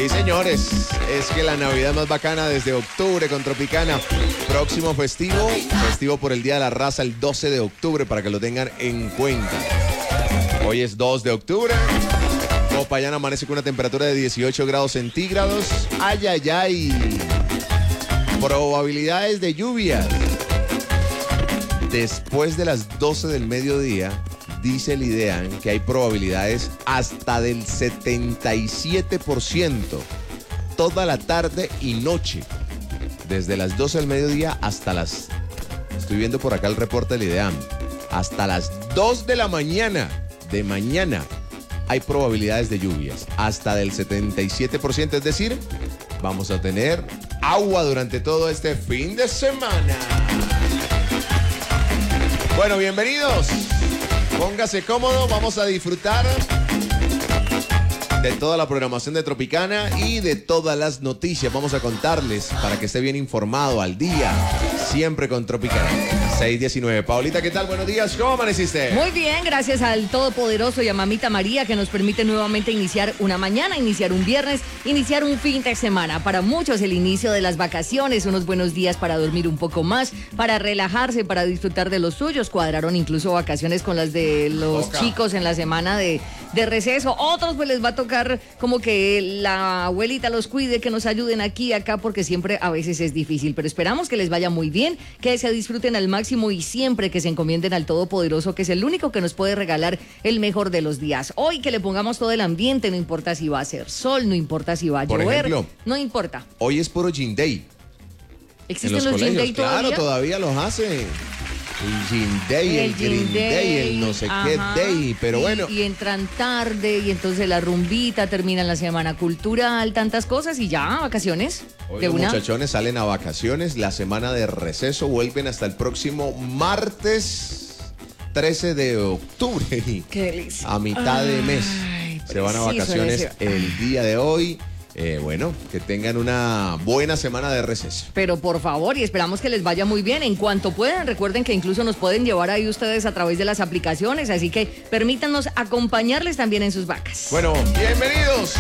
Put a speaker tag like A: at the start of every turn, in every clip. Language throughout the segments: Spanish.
A: Sí, señores, es que la Navidad más bacana desde octubre con Tropicana. Próximo festivo por el Día de la Raza el 12 de octubre para que lo tengan en cuenta. Hoy es 2 de octubre. Popayán amanece con una temperatura de 18 grados centígrados. Ay, ay, ay. Probabilidades de lluvias. Después de las 12 del mediodía, dice el IDEAN que hay probabilidades hasta del 77% toda la tarde y noche. Desde las 12 del mediodía hasta las... Estoy viendo por acá el reporte del IDEAN. Hasta las 2 de la mañana hay probabilidades de lluvias. Hasta del 77%, es decir, vamos a tener agua durante todo este fin de semana. Bueno, bienvenidos. Póngase cómodo, vamos a disfrutar de toda la programación de Tropicana y de todas las noticias. Vamos a contarles para que esté bien informado al día, siempre con Tropicana. 6:19. Paulita, ¿qué tal? Buenos días, ¿cómo amaneciste?
B: Muy bien, gracias al Todopoderoso y a Mamita María que nos permite nuevamente iniciar una mañana, iniciar un viernes, iniciar un fin de semana. Para muchos el inicio de las vacaciones, unos buenos días para dormir un poco más, para relajarse, para disfrutar de los suyos. Cuadraron incluso vacaciones con las de los chicos en la semana de receso. Otros pues les va a tocar como que la abuelita los cuide, que nos ayuden aquí y acá, porque siempre a veces es difícil. Pero esperamos que les vaya muy bien, que se disfruten al máximo y siempre que se encomienden al Todopoderoso, que es el único que nos puede regalar el mejor de los días. Hoy que le pongamos todo el ambiente, no importa si va a hacer sol, no importa si va a llover, ejemplo, no importa.
A: Hoy es puro Gin Day.
B: ¿Existen los Gin Day todavía?
A: Claro, todavía los hacen. El Gin Day, el Green Day, el no sé qué Day, pero bueno.
B: Y entran tarde, y entonces la rumbita, terminan la semana cultural, tantas cosas, y ya, vacaciones.
A: Hoy los muchachones salen a vacaciones, la semana de receso, vuelven hasta el próximo martes 13 de octubre.
B: Qué delicia.
A: A mitad de mes. Se van a vacaciones el día de hoy. Bueno, que tengan una buena semana de receso.
B: Pero por favor, y esperamos que les vaya muy bien. En cuanto puedan, recuerden que incluso nos pueden llevar ahí ustedes a través de las aplicaciones, así que permítanos acompañarles también en sus vacas.
A: Bueno, bienvenidos.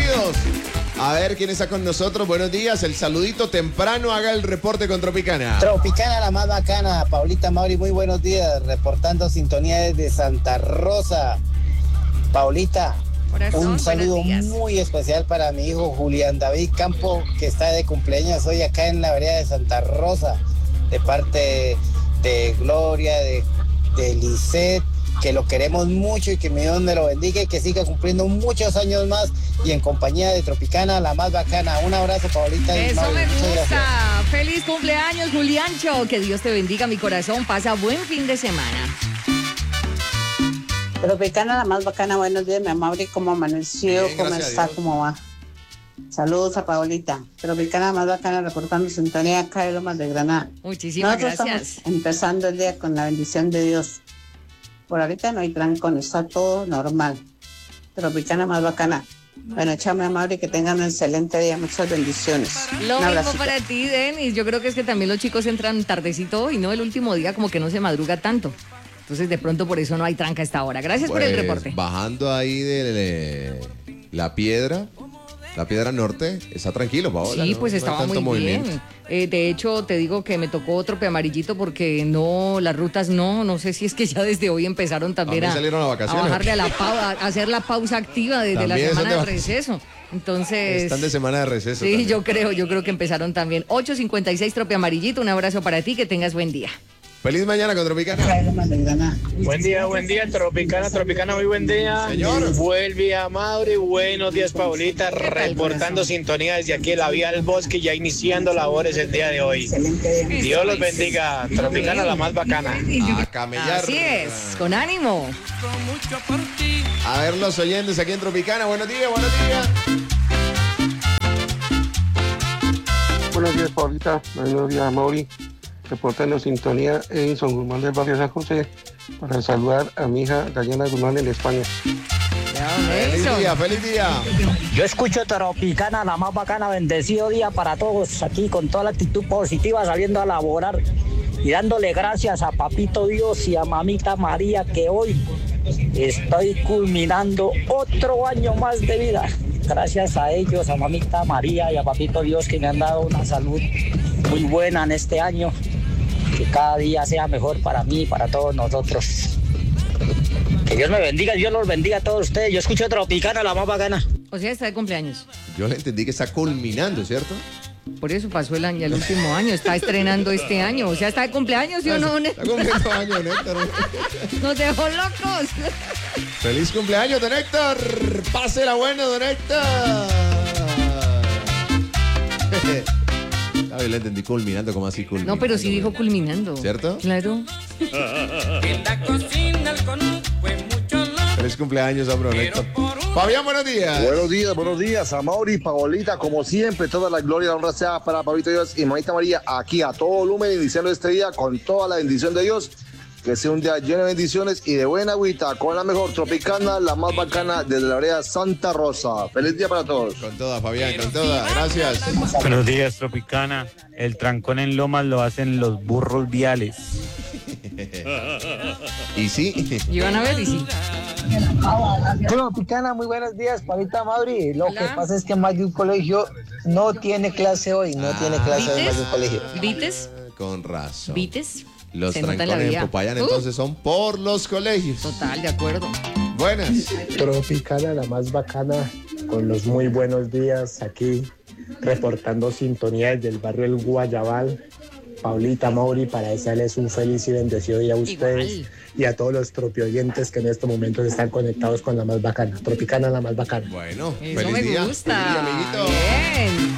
A: A ver quién está con nosotros. Buenos días, el saludito temprano, haga el reporte con Tropicana.
C: Tropicana, la más bacana. Paulita, Mauri, muy buenos días. Reportando sintonía desde Santa Rosa. Paulita, un saludo muy especial para mi hijo Julián David Campo, que está de cumpleaños hoy acá en la vereda de Santa Rosa, de parte de Gloria, de Lisette, que lo queremos mucho y que mi Dios me lo bendiga y que siga cumpliendo muchos años más y en compañía de Tropicana, la más bacana. Un abrazo, Paulita.
B: Eso me gusta. Feliz cumpleaños, Juliancho. Que Dios te bendiga, mi corazón. Pasa buen fin de semana.
D: Tropicana, la más bacana, buenos días, mi amable, ¿cómo amaneció?
A: Bien,
D: ¿Cómo está? ¿Cómo va? Saludos a Paolita. Tropicana, la más bacana, reportando sintonía acá de Lomas de Granada.
B: Muchísimas gracias.
D: Estamos empezando el día con la bendición de Dios. Por ahorita no hay trancón, está todo normal. Tropicana, más bacana. Bueno, chao, mi amable, que tengan un excelente día, muchas bendiciones.
B: Lo mismo para ti, Denis. Yo creo que es que también los chicos entran tardecito y no el último día, como que no se madruga tanto. Entonces, de pronto, por eso no hay tranca a esta hora. Gracias por el reporte.
A: Bajando ahí de la piedra norte, está tranquilo, Paola.
B: Sí,
A: ¿no?
B: pues estaba muy bien. De hecho, te digo que me tocó otro amarillito porque no, las rutas no sé si es que ya desde hoy empezaron también a bajarle a hacer la pausa activa desde la semana de receso. Entonces...
A: Están de semana de receso.
B: Sí, también. yo creo que empezaron también. 8:56, trope amarillito, un abrazo para ti, que tengas buen día.
A: Feliz mañana con Tropicana.
E: Buen día, Tropicana, muy buen día.
A: Señor.
E: Vuelve a Mauri, buenos días, Paulita, reportando sintonía desde aquí en la vía del bosque, ya iniciando labores el día de hoy. Dios los bendiga, Tropicana, la más bacana.
A: A camellar.
B: Así es, con ánimo.
A: A ver los oyentes aquí en Tropicana, buenos días.
F: Buenos días, Paulita, buenos días, Mauri. Reportando sintonía en San Guzmán del barrio San José para saludar a mi hija Dayana Guzmán en España.
A: Feliz día.
G: Yo escucho Tropicana, la más bacana, bendecido día para todos aquí con toda la actitud positiva saliendo a laborar y dándole gracias a Papito Dios y a Mamita María que hoy estoy culminando otro año más de vida. Gracias a ellos, a mamita María y a papito Dios que me han dado una salud muy buena en este año. Que cada día sea mejor para mí y para todos nosotros. Que Dios me bendiga, Dios los bendiga a todos ustedes. Yo escucho Tropicana, la más bacana.
B: O sea, está de cumpleaños.
A: Yo le entendí que está culminando, ¿cierto?
B: Por eso pasó el año, el último año. Está estrenando este año. O sea, está de cumpleaños, ¿sí o no,
A: Está cumpliendo años, Néctor.
B: Nos dejó locos.
A: ¡Feliz cumpleaños, don Héctor! ¡Pásela buena, don Héctor! Yo le entendí culminando, ¿cómo así culminando?
B: No, pero sí dijo culminando.
A: ¿Cierto?
B: Claro.
H: En la cocina el conuco fue mucho loco.
A: Feliz cumpleaños, hombre, don Héctor. Fabián, buenos días.
I: Buenos días, Amaury, Paolita, como siempre, toda la gloria y la honra sea para Papito Dios y Mamita María, aquí a todo volumen, iniciando este día con toda la bendición de Dios, que sea un día lleno de bendiciones y de buena agüita, con la mejor Tropicana, la más bacana desde la vereda Santa Rosa. Feliz día para todos.
A: Con toda, Fabián, con toda, gracias.
J: Buenos días, Tropicana. El trancón en Lomas lo hacen los burros viales.
A: Y sí.
B: Y van a ver, y sí.
G: Tropicana, muy buenos días, Paulita Mauri. Lo que pasa es que más de un colegio no tiene clase hoy, no tiene clase hoy más de un colegio.
B: ¿Vites?
A: Con razón.
B: ¿Vites?
A: Los
B: Se nota en la
A: trancones en
B: vida.
A: Popayán entonces son por los colegios.
B: Total, de acuerdo.
A: Buenas.
K: Tropicana, la más bacana, con los muy buenos días aquí, reportando sintonía desde el barrio El Guayabal. Paulita, Mauri, para desearles un feliz y bendecido día a ustedes.
B: Igual.
K: Y a todos los tropioyentes que en estos momentos están conectados con la más bacana. Tropicana, la más bacana.
A: Bueno,
B: Eso
A: feliz
B: me
A: día.
B: gusta.
A: Feliz día, amiguito.
B: Bien.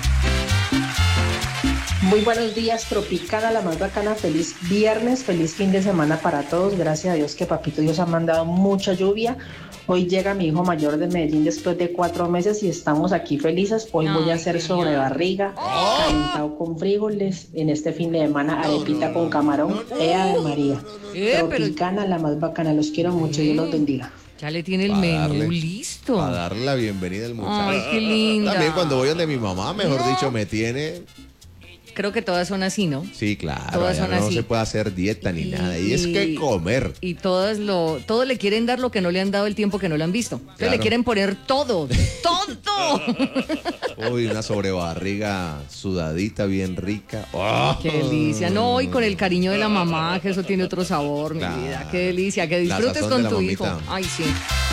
L: Muy buenos días, Tropicana, la más bacana, feliz viernes, feliz fin de semana para todos, gracias a Dios que Papito Dios ha mandado mucha lluvia. Hoy llega mi hijo mayor de Medellín después de 4 meses y estamos aquí felices. Hoy voy a hacer sobre barriga, calentado con frijoles, en este fin de semana arepita con camarón, de María. Tropicana, la más bacana, los quiero mucho, Dios los bendiga.
B: Ya le tiene el menú listo.
A: Para darle la bienvenida al muchacho.
B: Ay, qué linda.
A: También cuando voy donde mi mamá, mejor dicho, me tiene...
B: Creo que todas son así, ¿no?
A: Sí, claro.
B: Todas
A: allá
B: son
A: no
B: así.
A: se puede hacer dieta ni nada. Y es que comer.
B: Y todos le quieren dar lo que no le han dado el tiempo que no lo han visto. Entonces
A: Claro.
B: le quieren poner todo, todo.
A: Uy, una sobrebarriga sudadita, bien rica. ¡Oh!
B: Qué delicia. No, y con el cariño de la mamá, que eso tiene otro sabor, mi
A: Claro.
B: vida. Qué delicia. Que
A: La
B: disfrutes
A: sazón
B: con
A: de la
B: tu hijo.
A: mamita.
B: Ay, sí.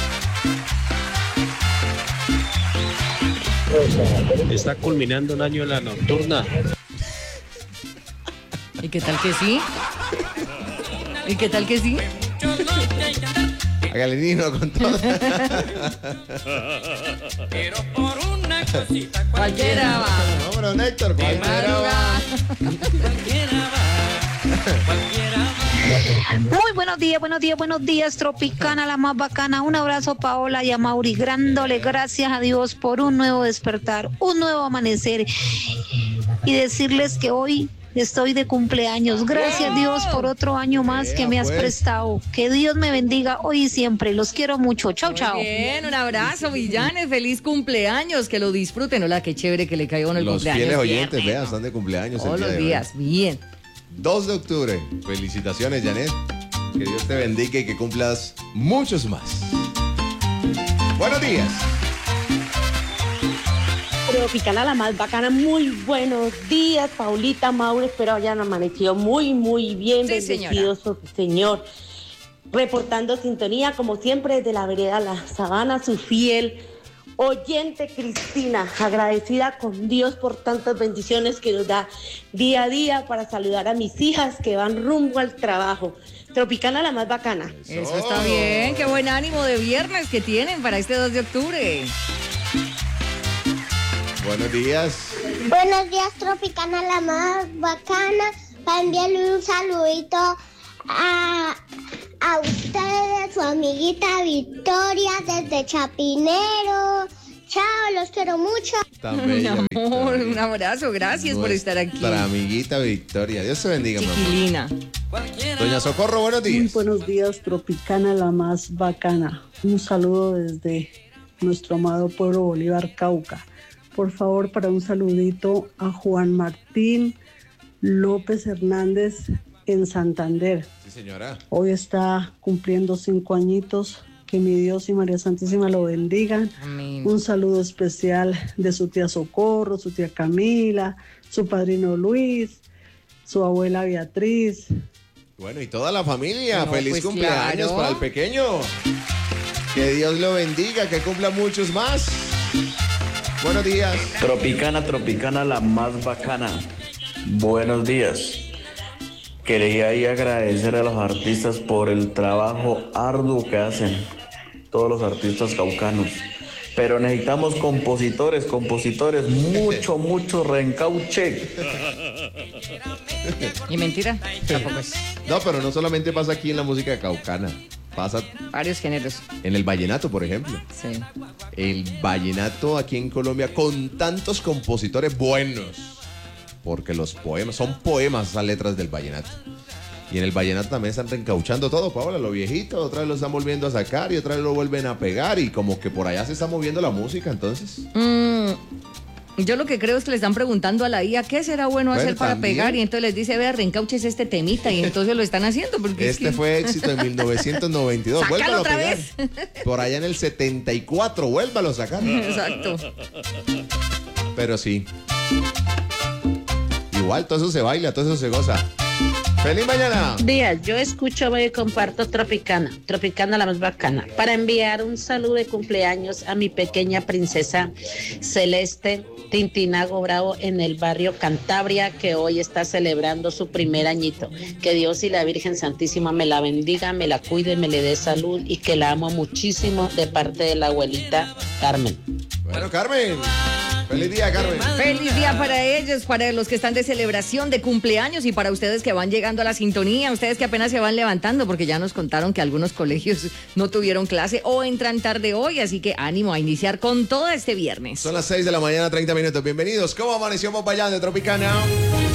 M: Está culminando un año la nocturna.
B: ¿Y qué tal que sí? ¿Y qué tal que sí?
A: Hágale, Nino, con todo.
H: Pero por una cosita
B: Cualquiera va.
A: Vámonos, Néctor, cualquiera va.
N: Buenos días, Tropicana, la más bacana. Un abrazo, Paola y a Mauri, dándole gracias a Dios por un nuevo despertar, un nuevo amanecer. Y decirles que hoy estoy de cumpleaños. Gracias, Dios, por otro año más que me has prestado. Que Dios me bendiga hoy y siempre. Los quiero mucho. Chao, chao.
B: Bien, un abrazo, Villanes. Feliz cumpleaños. Que lo disfruten. Hola, qué chévere que le cayó en el
A: Los
B: cumpleaños.
A: fieles oyentes,
B: viernes.
A: vean, están de cumpleaños
B: Todos
A: el día
B: los
A: de hoy.
B: días. Bien.
A: 2 de octubre. Felicitaciones, Janet. Que Dios te bendiga y que cumplas muchos más. Buenos días.
O: Tropicana, la más bacana, muy buenos días, Paulita, Mauro, espero hayan amanecido muy bien,
B: Sí,
O: bendecidos por el Señor. Reportando sintonía, como siempre, desde la vereda La Sabana, su fiel oyente Cristina, agradecida con Dios por tantas bendiciones que nos da día a día para saludar a mis hijas que van rumbo al trabajo. Tropicana, la más bacana.
B: Eso está bien. Qué buen ánimo de viernes que tienen para este 2 de octubre.
A: Buenos días.
P: Buenos días, Tropicana, la más bacana. Para enviarle un saludito a ustedes, su amiguita Victoria desde Chapinero. Chao, los quiero mucho.
A: Tan bella,
B: Mi amor,
A: Victoria.
B: un abrazo. Gracias por estar aquí.
A: Nuestra amiguita Victoria. Dios te bendiga, mamá.
B: Chiquilina.
A: Doña Socorro, buenos días.
Q: Muy buenos días, Tropicana, la más bacana. Un saludo desde nuestro amado pueblo Bolívar, Cauca. Por favor, para un saludito a Juan Martín López Hernández en Santander.
A: Sí, señora.
Q: Hoy está cumpliendo 5 añitos. Que mi Dios y María Santísima lo bendigan.
B: Amén.
Q: Un saludo especial de su tía Socorro, su tía Camila, su padrino Luis, su abuela Beatriz.
A: Bueno, y toda la familia,
B: No,
A: feliz
B: pues
A: cumpleaños
B: claro.
A: para el pequeño. Que Dios lo bendiga, que cumpla muchos más. Buenos días.
R: Tropicana, la más bacana. Buenos días. Quería ahí agradecer a los artistas por el trabajo arduo que hacen, todos los artistas caucanos. Pero necesitamos compositores, mucho reencauche.
B: Y mentira, tampoco es.
A: No, pero no solamente pasa aquí en la música caucana, pasa
B: Varios géneros.
A: en el vallenato, por ejemplo.
B: Sí.
A: El vallenato aquí en Colombia con tantos compositores buenos, porque los poemas, son poemas las letras del vallenato. Y en el vallenato también están reencauchando todo, Paola, lo viejito, otra vez lo están volviendo a sacar y otra vez lo vuelven a pegar y como que por allá se está moviendo la música, entonces.
B: Yo lo que creo es que le están preguntando a la IA qué será bueno hacer para
A: también.
B: pegar y entonces les dice, vea, reencauches este temita y entonces lo están haciendo. Porque es
A: Este
B: que-
A: fue éxito en 1992.
B: ¡Sácalo
A: Vuélvalo a
B: otra
A: pegar.
B: vez!
A: Por allá en el 74, vuélvalo a sacar.
B: Exacto.
A: Pero sí. Igual, todo eso se baila, todo eso se goza. ¡Feliz mañana!
S: Días, yo escucho y comparto Tropicana la más bacana, para enviar un saludo de cumpleaños a mi pequeña princesa Celeste Tintinago Bravo en el barrio Cantabria, que hoy está celebrando su primer añito. Que Dios y la Virgen Santísima me la bendiga, me la cuide, me le dé salud y que la amo muchísimo de parte de la abuelita Carmen.
A: Bueno, Carmen. Feliz día, Carmen.
B: Feliz día para ellos, para los que están de celebración de cumpleaños y para ustedes que van llegando a la sintonía, ustedes que apenas se van levantando, porque ya nos contaron que algunos colegios no tuvieron clase o entran tarde hoy, así que ánimo a iniciar con todo este viernes.
A: Son las 6 de la mañana, 30 minutos. Bienvenidos. ¿Cómo amaneció Popayán de Tropicana?